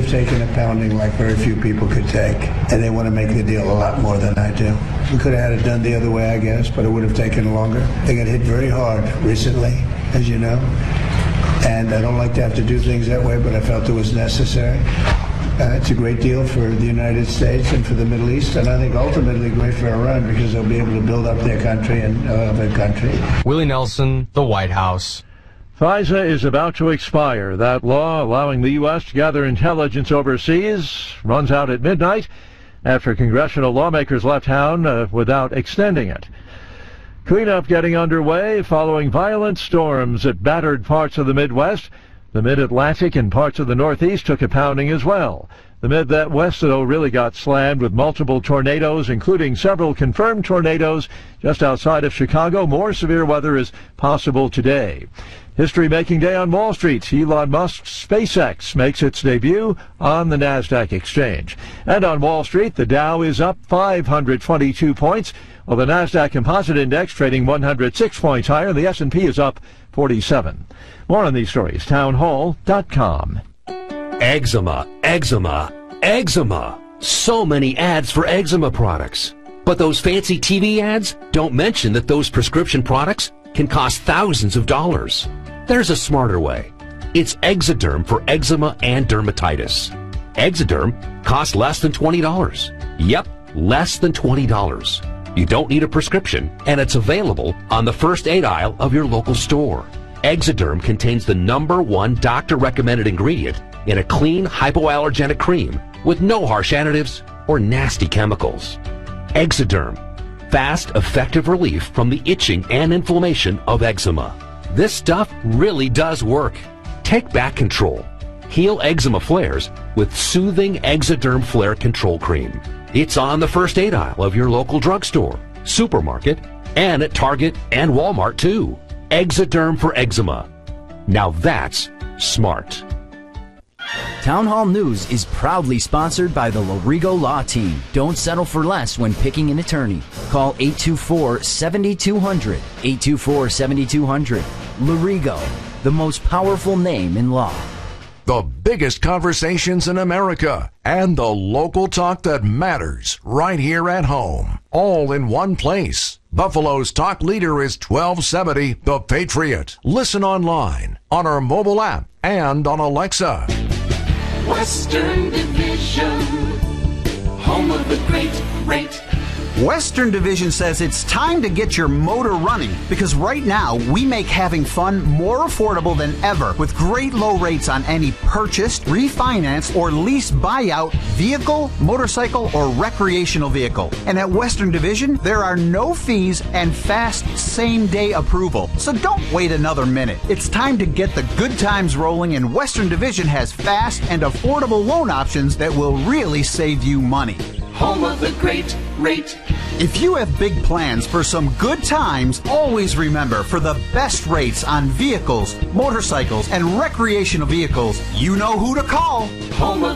have taken a pounding like very few people could take, and they want to make the deal a lot more than I do. We could have had it done the other way, I guess, but it would have taken longer. They got hit very hard recently, as you know, and I don't like to have to do things that way, but I felt it was necessary. It's a great deal for the United States and for the Middle East, and I think ultimately great for Iran because they'll be able to build up their country and their country. Willie Nelson, the White House. FISA is about to expire. That law allowing the U.S. to gather intelligence overseas runs out at midnight after congressional lawmakers left town without extending it. Cleanup getting underway following violent storms at battered parts of the Midwest. The Mid-Atlantic and parts of the Northeast took a pounding as well. The Midwest, though, really got slammed with multiple tornadoes, including several confirmed tornadoes just outside of Chicago. More severe weather is possible today. History-making day on Wall Street. Elon Musk's SpaceX makes its debut on the NASDAQ exchange. And on Wall Street, the Dow is up 522 points, while the NASDAQ Composite Index trading 106 points higher. The S&P is up 47. More on these stories, townhall.com. Eczema, eczema, eczema. So many ads for eczema products. But those fancy TV ads don't mention that those prescription products can cost thousands of dollars. There's a smarter way. It's Exoderm for eczema and dermatitis. Exoderm costs less than $20. Yep, less than $20. You don't need a prescription, and it's available on the first aid aisle of your local store. Exoderm contains the #1 doctor-recommended ingredient in a clean, hypoallergenic cream with no harsh additives or nasty chemicals. Exoderm, fast, effective relief from the itching and inflammation of eczema. This stuff really does work. Take back control. Heal eczema flares with soothing Exoderm Flare Control Cream. It's on the first aid aisle of your local drugstore, supermarket, and at Target and Walmart too. Exoderm for eczema. Now that's smart. Town Hall News is proudly sponsored by the Lorigo Law Team. Don't settle for less when picking an attorney. Call 824-7200. 824-7200. Lorigo, the most powerful name in law. The biggest conversations in America and the local talk that matters right here at home. All in one place. Buffalo's talk leader is 1270 The Patriot. Listen online, on our mobile app, and on Alexa. Western Division, home of the great rate. Western Division says it's time to get your motor running because right now we make having fun more affordable than ever with great low rates on any purchased, refinanced, or lease buyout vehicle, motorcycle, or recreational vehicle. And at Western Division, there are no fees and fast same-day approval. So don't wait another minute. It's time to get the good times rolling, and Western Division has fast and affordable loan options that will really save you money. Home of the great rate. If you have big plans for some good times, always remember, for the best rates on vehicles, motorcycles, and recreational vehicles, you know who to call. Home of